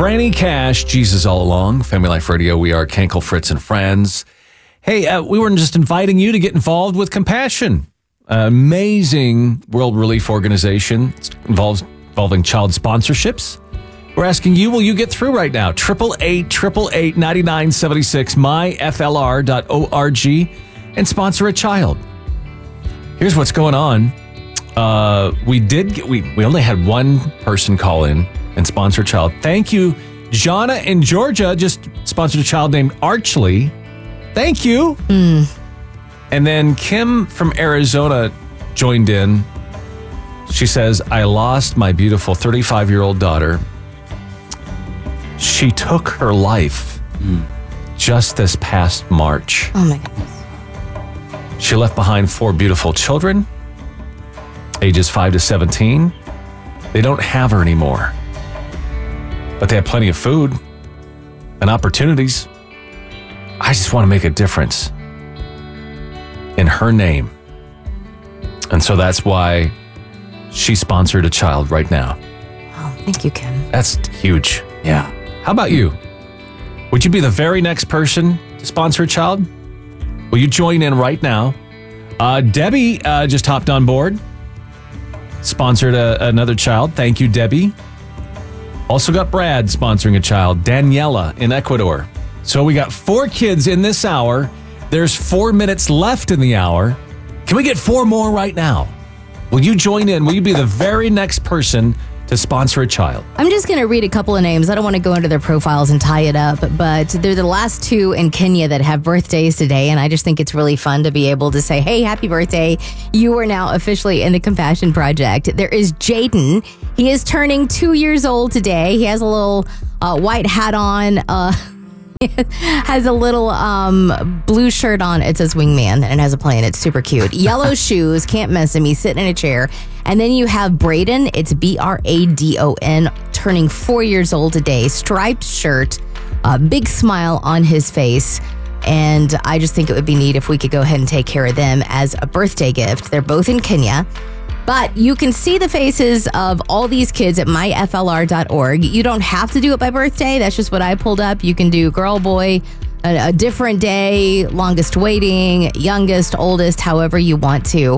Franny Cash, Jesus All Along, Family Life Radio. We are Kenkel, Fritz, and Friends. Hey, we were just inviting you to get involved with Compassion, an amazing world relief organization. It's involving child sponsorships. We're asking you, will you get through right now? 888-888-9976, myflr.org, and sponsor a child. Here's what's going on. We only had one person call in and sponsor a child. Thank you. Jana in Georgia just sponsored a child named Archley. Thank you. And then Kim from Arizona joined in. She says, I lost my beautiful 35-year-old daughter. She took her life just this past March. Oh, my goodness. She left behind 4 beautiful children, ages 5 to 17. They don't have her anymore, but they have plenty of food and opportunities. I just want to make a difference in her name. And so that's why she sponsored a child right now. Oh, thank you, Kim. That's huge. Yeah. How about you? Would you be the very next person to sponsor a child? Will you join in right now? Debbie just hopped on board. Sponsored another child. Thank you, Debbie. Also got Brad sponsoring a child. Daniela in Ecuador. So we got 4 kids in this hour. There's 4 minutes left in the hour. Can we get 4 more right now? Will you join in? Will you be the very next person to sponsor a child? I'm just going to read a couple of names. I don't want to go into their profiles and tie it up, but they're the last 2 in Kenya that have birthdays today, and I just think it's really fun to be able to say, hey, happy birthday. You are now officially in the Compassion Project. There is Jaden. He is turning 2 years old today. He has a little white hat on, has a little blue shirt on. It says Wingman and it has a plane. It's super cute. Yellow shoes. Can't miss him. He's sitting in a chair. And then you have Braden. It's Bradon, turning 4 years old today. Striped shirt. Big smile on his face. And I just think it would be neat if we could go ahead and take care of them as a birthday gift. They're both in Kenya. But you can see the faces of all these kids at myflr.org. You don't have to do it by birthday. That's just what I pulled up. You can do girl, boy, a different day, longest waiting, youngest, oldest, however you want to.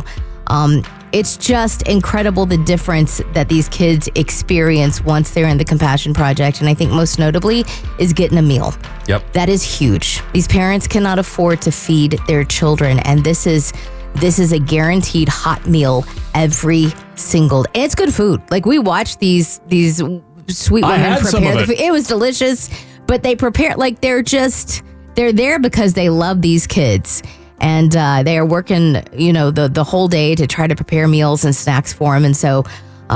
It's just incredible the difference that these kids experience once they're in the Compassion Project. And I think most notably is getting a meal. Yep. That is huge. These parents cannot afford to feed their children. And this is a guaranteed hot meal every single day. And it's good food. Like, we watched these sweet women prepare the food. It was delicious, but they prepare, like, they're there because they love these kids. And they are working, the whole day to try to prepare meals and snacks for them. And so,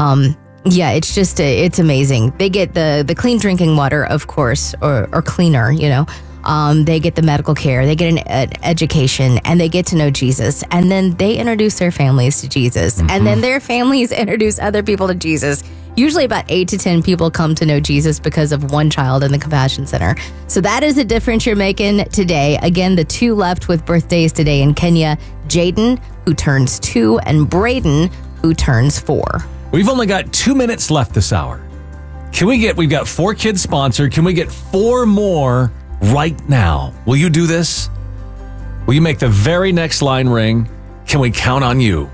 it's just, it's amazing. They get the clean drinking water, of course, or cleaner, They get the medical care, they get an education, and they get to know Jesus. And then they introduce their families to Jesus. Mm-hmm. And then their families introduce other people to Jesus. Usually about 8 to 10 people come to know Jesus because of one child in the Compassion Center. So that is the difference you're making today. Again, the 2 left with birthdays today in Kenya. Jaden, who turns 2, and Braden, who turns 4. We've only got 2 minutes left this hour. We've got 4 kids sponsored. Can we get 4 more right now? Will you do this? Will you make the very next line ring? Can we count on you?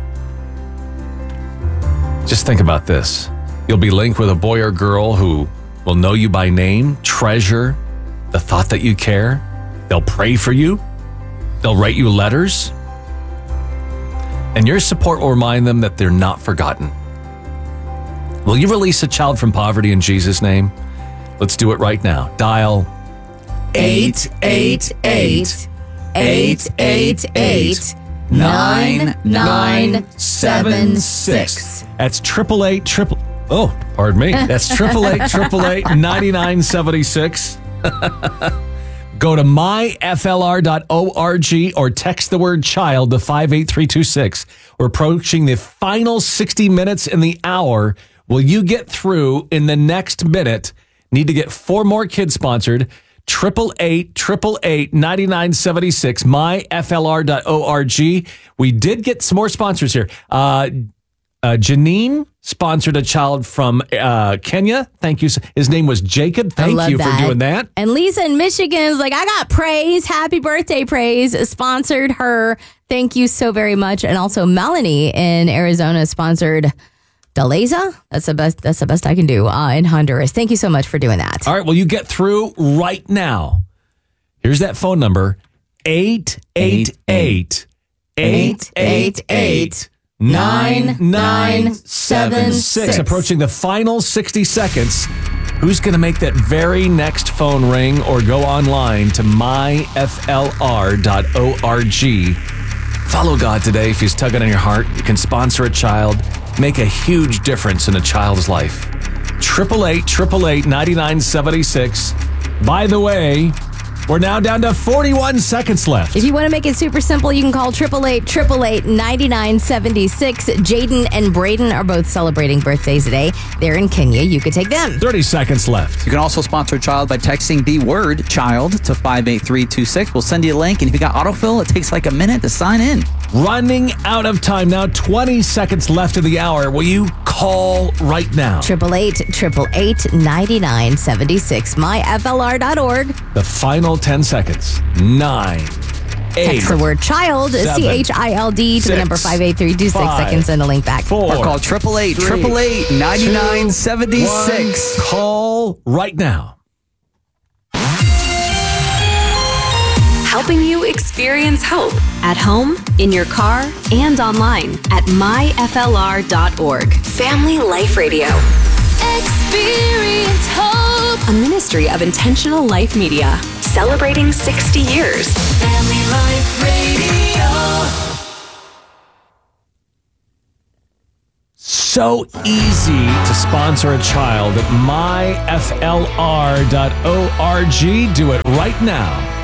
Just think about this. You'll be linked with a boy or girl who will know you by name, treasure the thought that you care. They'll pray for you. They'll write you letters. And your support will remind them that they're not forgotten. Will you release a child from poverty in Jesus' name? Let's do it right now. Dial 888-888-9976. That's 888. Oh, pardon me. That's 888-9976. Go to myflr.org or text the word child to 58326. We're approaching the final 60 minutes in the hour. Will you get through in the next minute? Need to get 4 more kids sponsored. 888-888-9976, myflr.org. We did get some more sponsors here. Janine sponsored a child from Kenya. Thank you. His name was Jacob. Thank you for doing that. And Lisa in Michigan is like, I got praise. Happy birthday, praise. Sponsored her. Thank you so very much. And also Melanie in Arizona sponsored Daleza. That's the best I can do in Honduras. Thank you so much for doing that. All right. Well, you get through right now. Here's that phone number. 888-9976. Approaching the final 60 seconds. Who's going to make that very next phone ring or go online to myflr.org? Follow God today. If He's tugging on your heart, you can sponsor a child, make a huge difference in a child's life. 888-9976. By the way, we're now down to 41 seconds left. If you want to make it super simple, you can call 888-9976. Jaden and Braden are both celebrating birthdays today. They're in Kenya. You could take them. 30 seconds left. You can also sponsor a child by texting the word child to 58326. We'll send you a link, and if you got autofill, it takes like a minute to sign in. Running out of time now. 20 seconds left of the hour. Will you call right now? 888-9976. myflr.org. The final 10 seconds. 9, 8. Text the word child, 7, CHILD, to the number 58326. 5, I can send a link back. 4. Or call 888-9976. Call right now. Helping you experience hope at home, in your car, and online at myflr.org. Family Life Radio. Experience hope. A ministry of Intentional Life Media. Celebrating 60 years. Family Life Radio. So easy to sponsor a child at myflr.org. Do it right now.